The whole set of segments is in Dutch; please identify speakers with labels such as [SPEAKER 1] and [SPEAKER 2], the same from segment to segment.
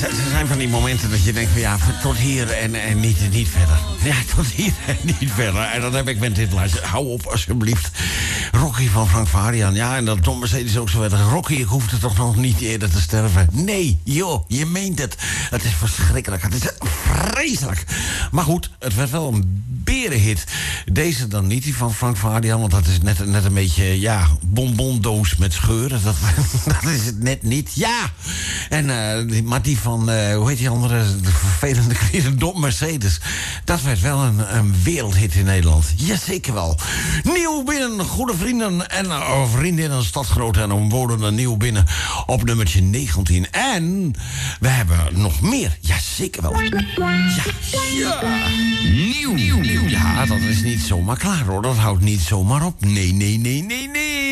[SPEAKER 1] er zijn van die momenten dat je denkt van ja, tot hier en niet verder. Ja, tot hier en niet verder. En dan heb ik met dit lijstje. Hou op alsjeblieft. Rocky van Frank Farian. Ja, en dat Tom Mercedes ook zo verder. Rocky, ik hoefde toch nog niet eerder te sterven. Nee, joh, je meent het. Het is verschrikkelijk. Het is vreselijk. Maar goed, het werd wel een berenhit. Deze dan niet, die van Frank Farian. Want dat is net een beetje, ja, bonbondoos met scheuren. Dat is het net niet. Ja! En, maar die van, hoe heet die andere? De vervelende kleren, Dom Mercedes. Dat werd wel een wereldhit in Nederland. Jazeker wel. Nieuw binnen, goede vrienden en vriendinnen, stadgenoten en omwonenden nieuw binnen op nummertje 19. En we hebben nog meer. Jazeker wel. Ja. Nieuw. Ja, dat is niet zomaar klaar hoor. Dat houdt niet zomaar op. Nee.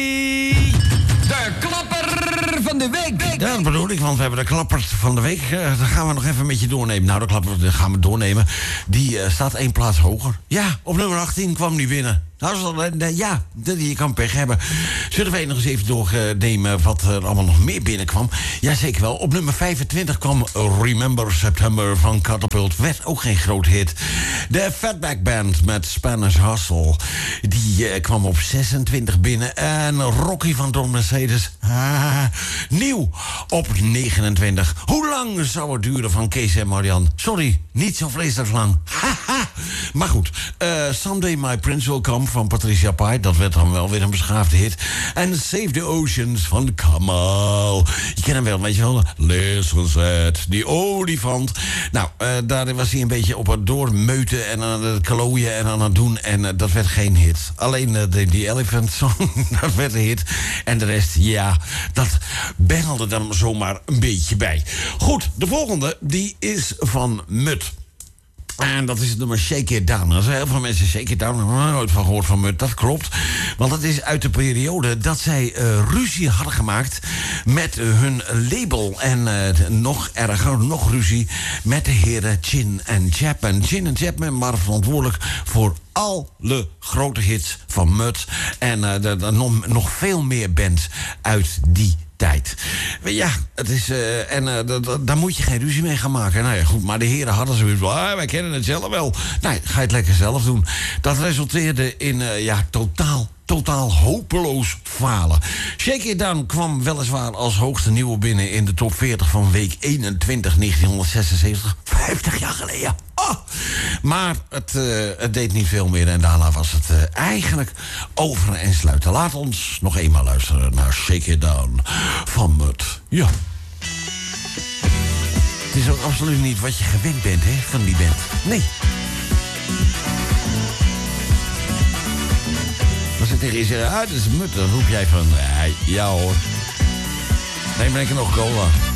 [SPEAKER 2] De klapper van de week.
[SPEAKER 1] Dat bedoel ik, want we hebben de klapper van de week. Dat gaan we nog even met je doornemen. Nou, de klapper gaan we doornemen. Die staat 1 plaats hoger. Ja, op nummer 18 kwam die binnen. Nou, ja, je kan pech hebben. Zullen we nog eens even doornemen wat er allemaal nog meer binnenkwam? Jazeker wel. Op nummer 25 kwam Remember September van Catapult. Werd ook geen groot hit. De Fatback Band met Spanish Hustle. Die kwam op 26 binnen. En Rocky van Don Mercedes. Nieuw op 29. Hoe lang zou het duren van Kees en Marianne? Sorry, niet zo vreselijk lang. Maar goed, Someday My Prince Will Come van Patricia Pai. Dat werd dan wel weer een beschaafde hit. En Save the Oceans van Kamal. Je kent hem wel, weet je wel. Listen Set, die olifant. Nou, daar was hij een beetje op het doormeuten en aan het klooien en aan het doen. En dat werd geen hit. Alleen die Elephant Song, dat werd een hit. En de rest, ja, dat bengelde dan zomaar een beetje bij. Goed, de volgende, die is van Mut. En dat is het nummer Shake It Down. Er zijn heel veel mensen Shake It Down. Ik heb er nooit van gehoord van Mut. Dat klopt. Want dat is uit de periode dat zij ruzie hadden gemaakt met hun label. En nog erger, nog ruzie met de heren Chin en Chapman. Chin en Chapman waren verantwoordelijk voor alle grote hits van Mut. En nog veel meer bands uit die tijd. Ja, het is. Daar moet je geen ruzie mee gaan maken. Nou ja, goed, maar de heren hadden zoiets van, wij kennen het zelf wel. Nee, ga je het lekker zelf doen. Dat resulteerde in totaal hopeloos falen. Shake It Down kwam weliswaar als hoogste nieuwe binnen in de top 40 van week 21 1976. 50 jaar geleden. Oh! Maar het deed niet veel meer en daarna was het eigenlijk over en sluiten. Laat ons nog eenmaal luisteren naar Shake It Down van Mut. Ja. Het is ook absoluut niet wat je gewend bent, hè, van die band. Nee. Als ze tegen je zeggen, dat is Mut, dan roep jij van, ja hoor. Neem lekker nog cola.